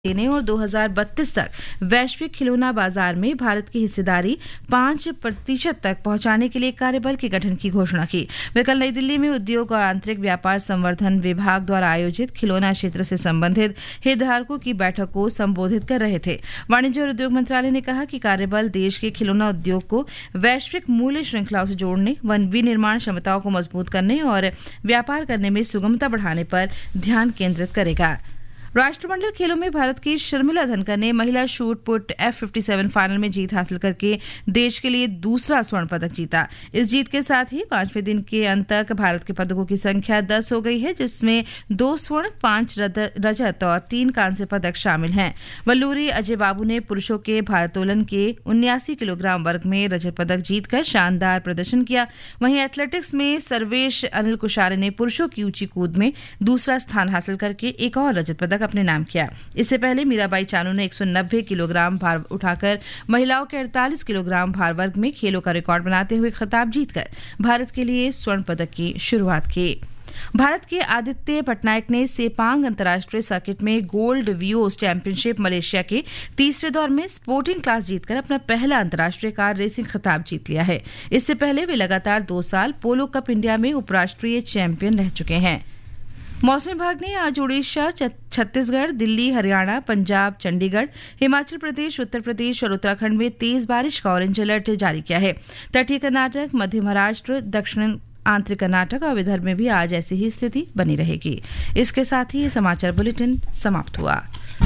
देने और 2032 तक वैश्विक खिलौना बाजार में भारत की हिस्सेदारी 5% तक पहुंचाने के लिए कार्यबल के गठन की घोषणा की। वे कल नई दिल्ली में उद्योग और आंतरिक व्यापार संवर्धन विभाग द्वारा आयोजित खिलौना क्षेत्र से संबंधित हितधारकों की बैठक को संबोधित कर रहे थे। वाणिज्य और उद्योग मंत्रालय ने कहा कि कार्यबल देश के खिलौना उद्योग को वैश्विक मूल्य श्रृंखलाओं से जोड़ने, विनिर्माण क्षमताओं को मजबूत करने और व्यापार करने में सुगमता बढ़ाने पर ध्यान केंद्रित करेगा। राष्ट्रमंडल खेलों में भारत की शर्मिला धनकर ने महिला शूट पुट F57 फाइनल में जीत हासिल करके देश के लिए दूसरा स्वर्ण पदक जीता। इस जीत के साथ ही 5वें दिन के अंत तक भारत के पदकों की संख्या 10 हो गई है, जिसमें 2 स्वर्ण, 5 रजत और 3 कांस्य पदक शामिल हैं। वल्लूरी अजय बाबू ने पुरुषों के भारोत्तोलन के 79 किलोग्राम वर्ग में रजत पदक जीतकर शानदार प्रदर्शन किया। वहीं एथलेटिक्स में सर्वेश अनिल कुशारे ने पुरुषों की ऊंची कूद में दूसरा स्थान हासिल करके एक और रजत पदक अपने नाम किया। इससे पहले मीराबाई चानू ने 190 किलोग्राम भार उठाकर महिलाओं के 48 किलोग्राम भार वर्ग में खेलों का रिकॉर्ड बनाते हुए खिताब जीतकर भारत के लिए स्वर्ण पदक की शुरुआत की। भारत के आदित्य पटनायक ने सेपांग अंतर्राष्ट्रीय सर्किट में गोल्ड वियोस चैंपियनशिप मलेशिया के तीसरे दौर में स्पोर्टिंग क्लास जीतकर अपना पहला अंतर्राष्ट्रीय कार रेसिंग खिताब जीत लिया है। इससे पहले वे लगातार 2 साल पोलो कप इंडिया में उपराष्ट्रीय चैंपियन रह चुके हैं। मौसम विभाग ने आज उड़ीसा, छत्तीसगढ़, दिल्ली, हरियाणा, पंजाब, चंडीगढ़, हिमाचल प्रदेश, उत्तर प्रदेश और उत्तराखंड में तेज बारिश का ऑरेंज अलर्ट जारी किया है। तटीय कर्नाटक, मध्य महाराष्ट्र, दक्षिण आंतरिक कर्नाटक और विदर्भ में भी आज ऐसी ही स्थिति बनी रहेगी। इसके साथ ही ये समाचार बुलेटिन समाप्त हुआ।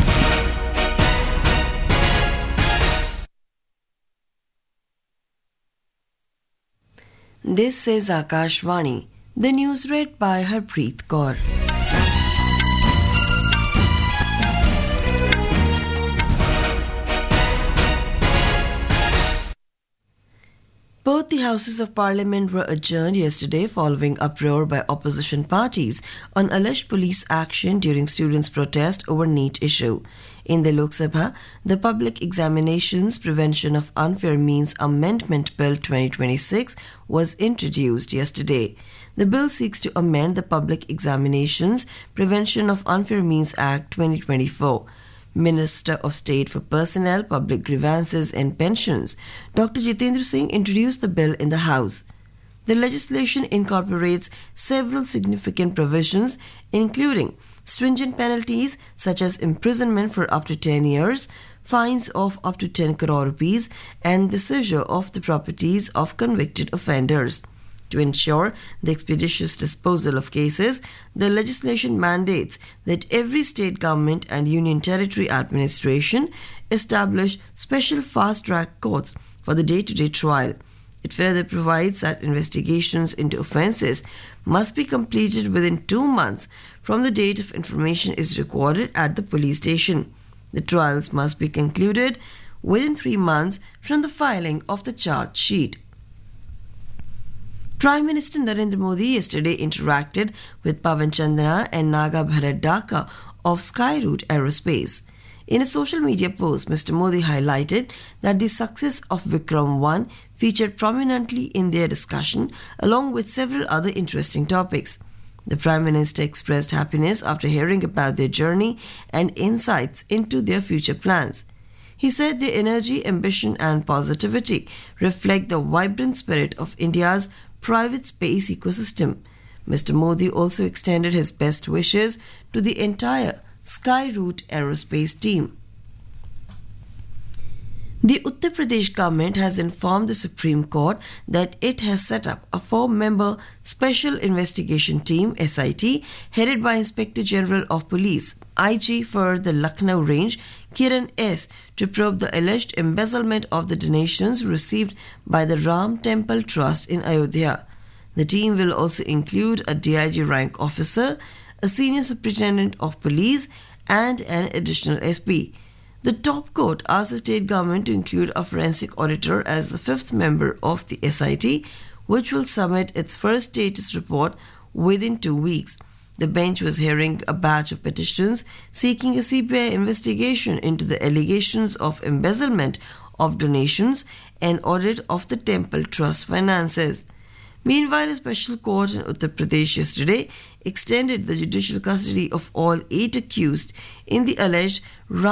This is Akashvani. The news read by Harpreet Kaur. Both the Houses of Parliament were adjourned yesterday following uproar by opposition parties on alleged police action during students' protest over NEET issue. In the Lok Sabha, the Public Examinations Prevention of Unfair Means Amendment Bill 2026 was introduced yesterday. The bill seeks to amend the Public Examinations Prevention of Unfair Means Act 2024. Minister of State for Personnel, Public Grievances and Pensions, Dr. Jitendra Singh introduced the bill in the House. The legislation incorporates several significant provisions, including stringent penalties such as imprisonment for up to 10 years, fines of up to 10 crore rupees, and the seizure of the properties of convicted offenders. To ensure the expeditious disposal of cases, the legislation mandates that every state government and union territory administration establish special fast-track courts for the day-to-day trial. It further provides that investigations into offences must be completed within 2 months from the date of information is recorded at the police station. The trials must be concluded within 3 months from the filing of the charge sheet. Prime Minister Narendra Modi yesterday interacted with Pawan Chandana and Naga Bharat Dhaka of Skyroot Aerospace. In a social media post, Mr. Modi highlighted that the success of Vikram 1 featured prominently in their discussion, along with several other interesting topics. The Prime Minister expressed happiness after hearing about their journey and insights into their future plans. He said their energy, ambition, and positivity reflect the vibrant spirit of India's private space ecosystem. Mr. Modi also extended his best wishes to the entire Skyroot Aerospace team. The Uttar Pradesh government has informed the Supreme Court that it has set up a 4-member Special Investigation Team (SIT) headed by Inspector General of Police IG for the Lucknow range, Kiran S, to probe the alleged embezzlement of the donations received by the Ram Temple Trust in Ayodhya. The team will also include a DIG rank officer, a senior superintendent of police, and an additional SP. The top court asked the state government to include a forensic auditor as the 5th member of the SIT, which will submit its first status report within 2 weeks. The bench was hearing a batch of petitions seeking a CBI investigation into the allegations of embezzlement of donations and audit of the temple trust finances. Meanwhile, a special court in Uttar Pradesh yesterday extended the judicial custody of all 8 accused in the alleged